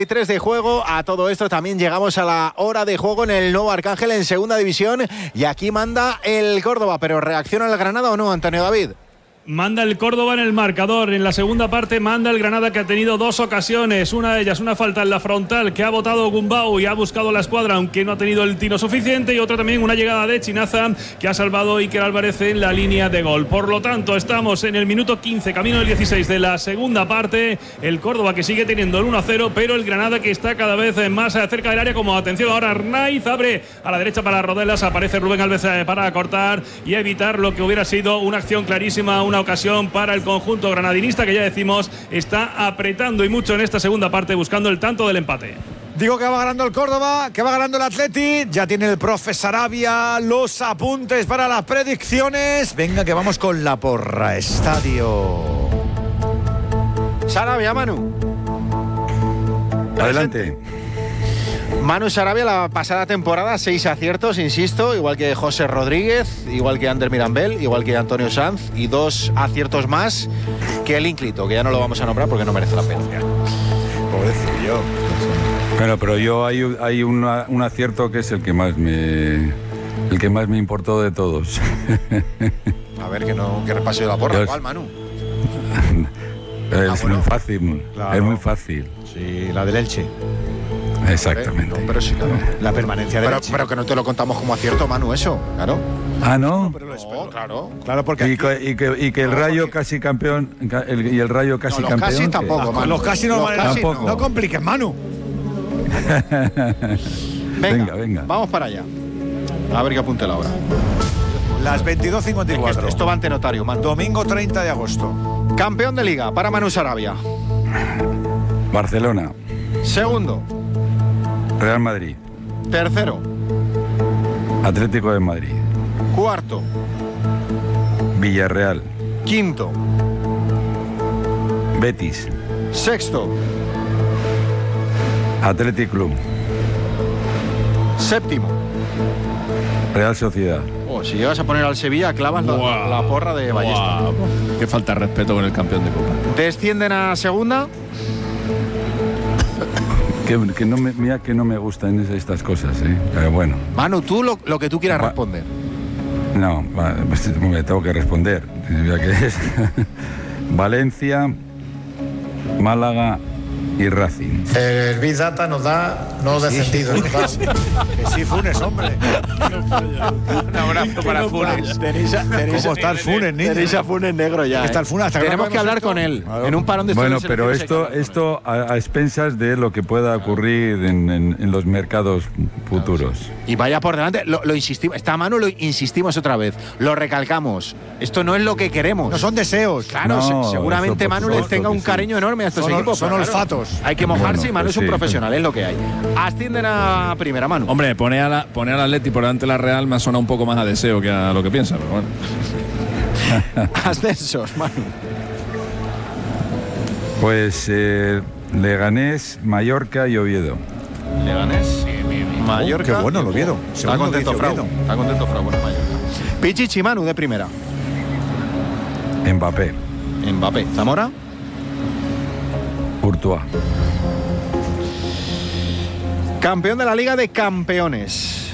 3 de juego. A todo esto también llegamos a la hora de juego en el nuevo Arcángel en segunda división y aquí manda el Córdoba, pero ¿reacciona el Granada o no, Antonio David? Manda el Córdoba en el marcador. En la segunda parte manda el Granada, que ha tenido dos ocasiones. Una de ellas, una falta en la frontal que ha botado Gumbau y ha buscado la escuadra, aunque no ha tenido el tiro suficiente. Y otra también, una llegada de Chinaza que ha salvado Iker Álvarez en la línea de gol. Por lo tanto, estamos en el minuto 15, camino del 16 de la segunda parte. El Córdoba que sigue teniendo el 1-0, pero el Granada que está cada vez más cerca del área. Como atención ahora, Arnaiz abre a la derecha para Rodelas. Aparece Rubén Alves para cortar y evitar lo que hubiera sido una acción clarísima, una ocasión para el conjunto granadinista, que ya decimos está apretando y mucho en esta segunda parte, buscando el tanto del empate. Digo que va ganando el Córdoba, que va ganando el Atleti. Ya tiene el profe Sarabia los apuntes para las predicciones. Venga, que vamos con la porra. Estadio Sarabia, Manu. Adelante. Manu Sarabia, la pasada temporada, 6 aciertos, insisto, igual que José Rodríguez, igual que Ander Mirambel, igual que Antonio Sanz, y 2 aciertos más que el Ínclito, que ya no lo vamos a nombrar porque no merece la pena. Pobrecillo. Bueno, pero yo hay un acierto que es el que más me importó de todos. A ver, que repase la porra. ¿Cuál, Manu? Es bueno. muy fácil, Claro. es muy fácil. Sí, la del Elche. Exactamente. No, pero sí, claro. La permanencia del Elche. Pero que no te lo contamos como acierto, Manu, eso, claro. Ah, ¿no? No, claro. Claro, porque Y que el Rayo casi campeón y el Rayo casi los campeón. casi ¿qué? tampoco, Manu. los casi no Los valen. casi Tampoco. No compliques, Manu. Venga. Vamos para allá. A ver qué apunte la hora. Las 22:54. Esto va ante notario, Manu. Domingo 30 de agosto. Campeón de Liga para Manu Sarabia. Barcelona, Segundo. Real Madrid, Tercero. Atlético de Madrid, Cuarto. Villarreal, Quinto. Betis, Sexto. Athletic Club, Séptimo. Real Sociedad. Si llegas a poner al Sevilla, clavas la porra de Ballesta. Qué falta de respeto con el campeón de Copa. Descienden a segunda. Que no me gustan estas cosas, ¿eh? Pero bueno. Manu, tú lo que tú quieras responder. No, me tengo que responder. Ya que es Valencia, Málaga y Racing. El Big Data nos da no descendido. Que sí, Funes, hombre. Un abrazo para Funes. ¿Cómo está el Funes, niño? Tenéis a Funes negro ya. Está el Funes, hasta que Tenemos no que hablar acabemos con esto. él. Claro. En un parón de Bueno, estudios pero selecciones hay que esto a expensas de lo que pueda ocurrir en los mercados futuros. Y vaya por delante, lo insistimos. Está Manu, lo insistimos otra vez. Lo recalcamos. Esto no es lo que queremos. No son deseos. Claro, No, seguramente eso por Manu les supuesto tenga que un sí. cariño enorme a estos Son equipos. son pero claro, olfatos. hay que mojarse Bueno, y Manu pues es un sí. profesional, es lo que hay. Ascienden a primera, Manu. Hombre, poner al Atleti por delante de la Real me ha sonado un poco más a deseo que a lo que piensa, pero bueno. Ascensos, Manu. Pues Leganés, Mallorca y Oviedo. Leganés, Mallorca. Qué bueno, el Oviedo. Está Segundo contento, dice Frau. Oviedo. Está contento, Frau, con el Mallorca. Pichichi, Manu, de primera. Mbappé, Mbappé. Zamora. Courtois, Campeón de la Liga de Campeones.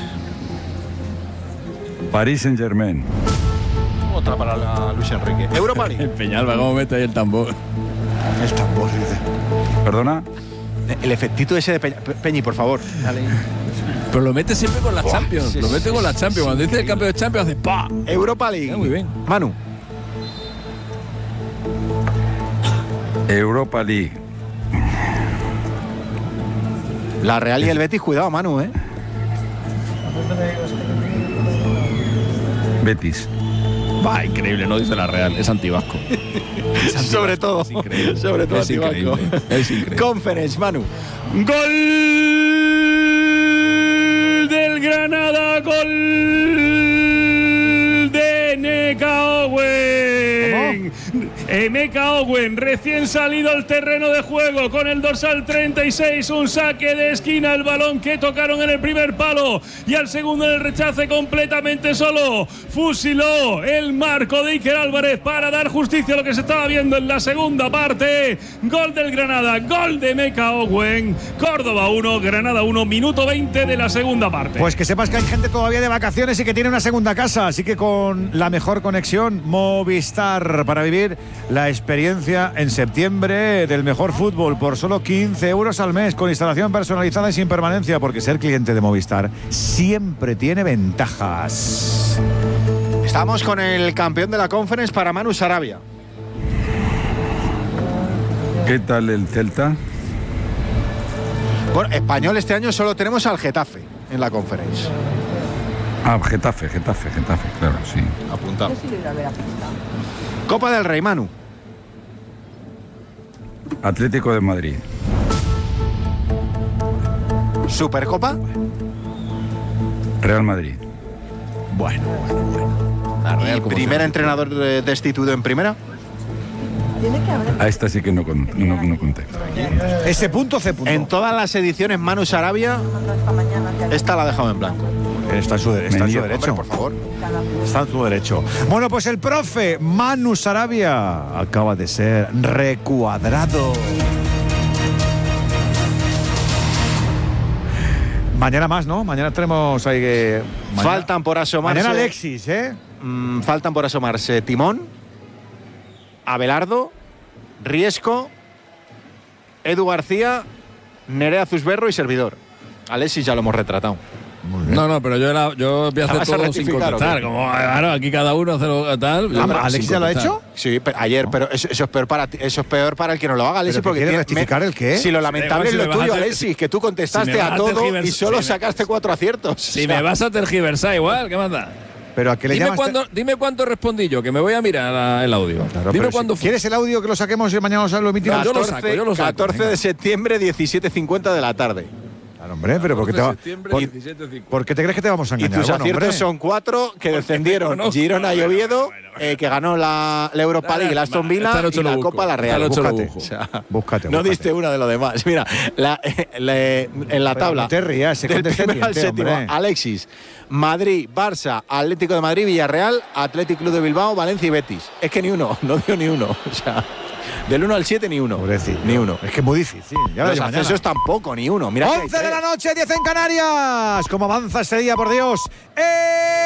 Paris Saint-Germain, Otra para Luis Enrique. Europa League. El Peñalba, ¿cómo mete ahí el tambor? El tambor, dice. ¿Perdona? El efectito ese de Peñi, por favor. Dale. Pero lo mete siempre con la Champions. sí, Lo mete con la Champions. Cuando dice el campeón de Champions, hace ¡pa! Europa League. Muy bien. Manu. Europa League, La Real y el Betis, cuidado, Manu, ¿eh? Betis, Va, increíble, no dice la Real, es antivasco. Sobre todo. Es increíble. Sobre todo Es increíble. Antibaco. Es increíble. Conference, Manu. Gol del Granada, gol de Neka Owen. Emeka Owen, recién salido al terreno de juego con el dorsal 36, un saque de esquina, el balón que tocaron en el primer palo y al segundo en el rechace completamente solo. Fusiló el marco de Iker Álvarez para dar justicia a lo que se estaba viendo en la segunda parte. Gol del Granada, gol de Emeka Owen. Córdoba 1, Granada 1, minuto 20 de la segunda parte. Pues que sepas que hay gente todavía de vacaciones y que tiene una segunda casa, así que con la mejor conexión Movistar para vivir la experiencia en septiembre del mejor fútbol por solo 15 euros al mes, con instalación personalizada y sin permanencia, porque ser cliente de Movistar siempre tiene ventajas. Estamos con el campeón de la Conference para Manu Sarabia. ¿Qué tal el Celta? Bueno, español este año solo tenemos al Getafe en la Conference. Ah, Getafe, claro, sí. Apuntado. Copa del Rey, Manu. Atlético de Madrid. Supercopa. Real Madrid. Bueno. ¿Y primer entrenador destituido en primera? A esta sí que no contesto. Ese punto, C. En todas las ediciones Manu Sarabia, esta la ha dejado en blanco. Está en su derecho. Hombre, por favor. Está en su derecho. Bueno, pues el profe Manu Sarabia acaba de ser recuadrado. Mañana más, ¿no? Mañana tenemos ahí que... Faltan por asomarse. Mañana Alexis, ¿eh? Faltan por asomarse Timón, Abelardo, Riesco, Edu García, Nerea Zusberro y servidor. Alexis ya lo hemos retratado. No, pero yo voy a hacer todo sin contestar. Como, claro, aquí cada uno hace lo tal. ¿Alexis ya lo ha hecho? Sí, ayer, pero eso es peor para ti, eso es peor para el que no lo haga, Alexis, porque ¿quieres rectificar el qué? Si lo lamentable es lo tuyo, Alexis, que tú contestaste a todo y solo sacaste 4 aciertos. Si me vas a tergiversar igual, ¿qué manda? Pero a qué le llamas. Dime cuándo respondí yo, que me voy a mirar el audio. Claro, dime cuándo fue. ¿Quieres el audio que lo saquemos y mañana lo emitimos? Yo lo saco. 14 de septiembre, 17:50 de la tarde. Claro, hombre, pero ¿por qué te crees que te vamos a engañar? Y tus aciertos son 4 que descendieron Girona y Oviedo, que ganó la Europa League, la Aston Villa y la Copa La Real. Búscate. No diste una de lo demás. Mira, en la tabla, no te rías, del primero al séptimo, Alexis, Madrid, Barça, Atlético de Madrid, Villarreal, Athletic Club de Bilbao, Valencia y Betis. Es que ni uno, no dio ni uno. O sea, del 1 al 7 ni uno. Pobrecillo. Ni uno. Es que es muy difícil. Ya los accesos tampoco, ni uno. Mira 11 de la noche, 10 en Canarias. ¿Cómo avanza este día, por Dios?